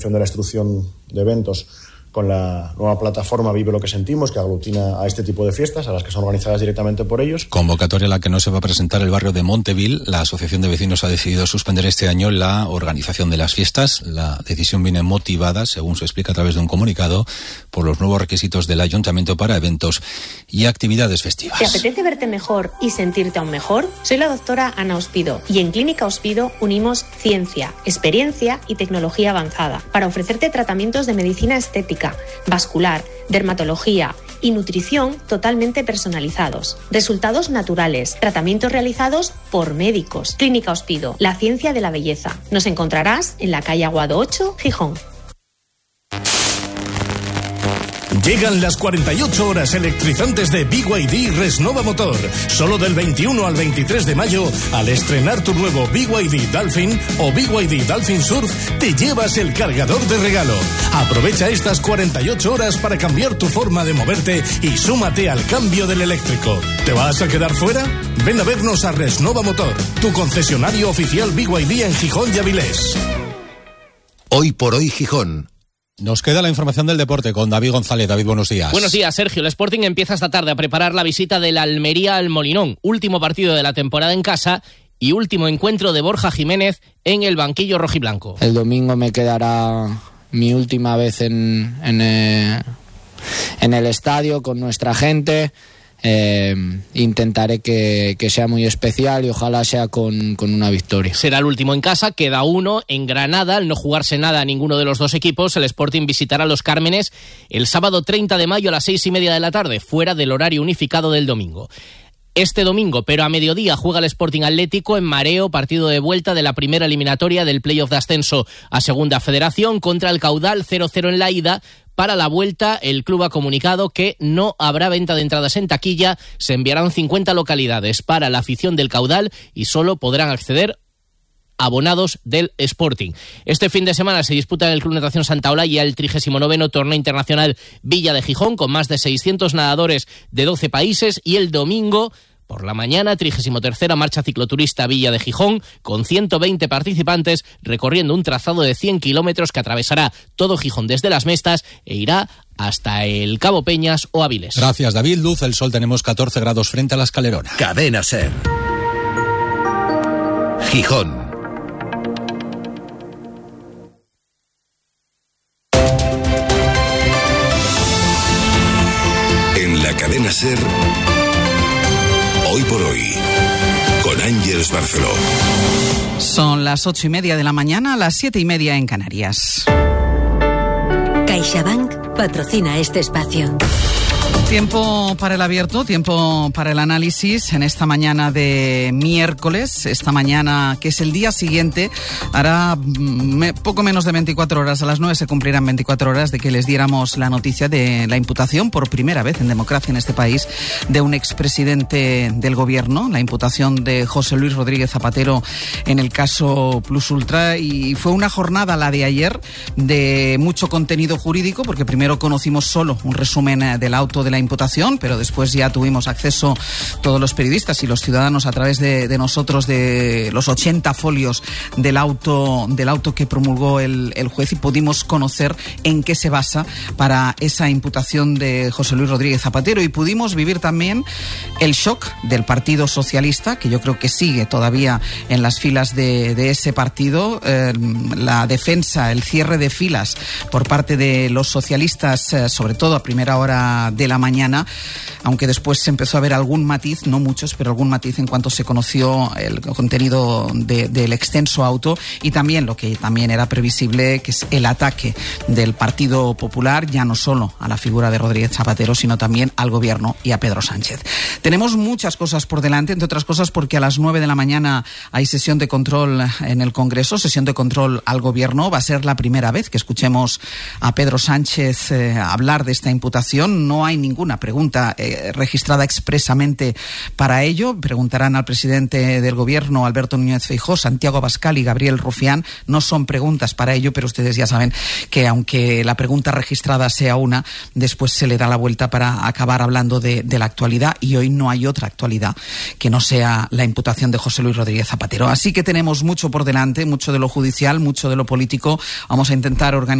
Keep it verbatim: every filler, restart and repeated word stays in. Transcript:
de la instrucción de eventos con la nueva plataforma Vive lo que sentimos, que aglutina a este tipo de fiestas, a las que son organizadas directamente por ellos. Convocatoria a la que no se va a presentar el barrio de Monteville. La Asociación de Vecinos ha decidido suspender este año la organización de las fiestas. La decisión viene motivada, según se explica a través de un comunicado, por los nuevos requisitos del Ayuntamiento para eventos y actividades festivas. ¿Te apetece verte mejor y sentirte aún mejor? Soy la doctora Ana Ospido y en Clínica Ospido unimos ciencia, experiencia y tecnología avanzada para ofrecerte tratamientos de medicina estética, vascular, dermatología y nutrición totalmente personalizados. Resultados naturales, tratamientos realizados por médicos. Clínica Ospido, la ciencia de la belleza. Nos encontrarás en la calle Aguado ocho, Gijón. Llegan las cuarenta y ocho horas electrizantes de B Y D Resnova Motor. Solo del veintiuno al veintitrés de mayo, al estrenar tu nuevo B Y D Dolphin o B Y D Dolphin Surf, te llevas el cargador de regalo. Aprovecha estas cuarenta y ocho horas para cambiar tu forma de moverte y súmate al cambio del eléctrico. ¿Te vas a quedar fuera? Ven a vernos a Resnova Motor, tu concesionario oficial B Y D en Gijón y Avilés. Hoy por hoy Gijón. Nos queda la información del deporte con David González. David, buenos días. Buenos días, Sergio. El Sporting empieza esta tarde a preparar la visita del Almería al Molinón. Último partido de la temporada en casa y último encuentro de Borja Jiménez en el banquillo rojiblanco. El domingo me quedará mi última vez en, en, eh, en el estadio con nuestra gente. Eh, intentaré que, que sea muy especial y ojalá sea con, con una victoria. Será el último en casa, queda uno en Granada. Al no jugarse nada a ninguno de los dos equipos, el Sporting visitará Los Cármenes el sábado treinta de mayo a las seis y media de la tarde, fuera del horario unificado del domingo. Este domingo, pero a mediodía, juega el Sporting Atlético en Mareo, partido de vuelta de la primera eliminatoria del playoff de ascenso a Segunda Federación contra el Caudal, cero cero en la ida. Para la vuelta, el club ha comunicado que no habrá venta de entradas en taquilla, se enviarán cincuenta localidades para la afición del Caudal y solo podrán acceder abonados del Sporting. Este fin de semana se disputa en el Club Natación Santa Olaya el trigésimo noveno Torneo Internacional Villa de Gijón, con más de seiscientos nadadores de doce países, y el domingo por la mañana, trigésimo tercera Marcha Cicloturista Villa de Gijón, con ciento veinte participantes recorriendo un trazado de cien kilómetros que atravesará todo Gijón desde Las Mestas e irá hasta el Cabo Peñas o Avilés. Gracias, David. Luz, el sol, tenemos catorce grados frente a la Escalerona. Cadena SER. Gijón. En la Cadena SER, Hoy por Hoy, con Ángeles Barceló. Son las ocho y media de la mañana, las siete y media en Canarias. CaixaBank patrocina este espacio. Tiempo para el abierto, tiempo para el análisis en esta mañana de miércoles, esta mañana que es el día siguiente, hará me, poco menos de veinticuatro horas, a las nueve se cumplirán veinticuatro horas de que les diéramos la noticia de la imputación por primera vez en democracia en este país de un expresidente del gobierno, la imputación de José Luis Rodríguez Zapatero en el caso Plus Ultra, y fue una jornada, la de ayer, de mucho contenido jurídico, porque primero conocimos solo un resumen del auto de la imputación, pero después ya tuvimos acceso todos los periodistas y los ciudadanos a través de, de nosotros de los ochenta folios del auto del auto que promulgó el, el juez, y pudimos conocer en qué se basa para esa imputación de José Luis Rodríguez Zapatero, y pudimos vivir también el shock del Partido Socialista, que yo creo que sigue todavía en las filas de, de ese partido, eh, la defensa, el cierre de filas por parte de los socialistas, eh, sobre todo a primera hora de la mañana, aunque después se empezó a ver algún matiz, no muchos, pero algún matiz en cuanto se conoció el contenido de, del extenso auto, y también lo que también era previsible, que es el ataque del Partido Popular, ya no solo a la figura de Rodríguez Zapatero, sino también al gobierno y a Pedro Sánchez. Tenemos muchas cosas por delante, entre otras cosas porque a las nueve de la mañana hay sesión de control en el Congreso, sesión de control al gobierno. Va a ser la primera vez que escuchemos a Pedro Sánchez eh, hablar de esta imputación. No hay hay ninguna pregunta eh, registrada expresamente para ello. Preguntarán al presidente del Gobierno, Alberto Núñez Feijóo, Santiago Abascal y Gabriel Rufián. No son preguntas para ello, pero ustedes ya saben que aunque la pregunta registrada sea una, después se le da la vuelta para acabar hablando de, de la actualidad, y hoy no hay otra actualidad que no sea la imputación de José Luis Rodríguez Zapatero. Así que tenemos mucho por delante, mucho de lo judicial, mucho de lo político. Vamos a intentar organizar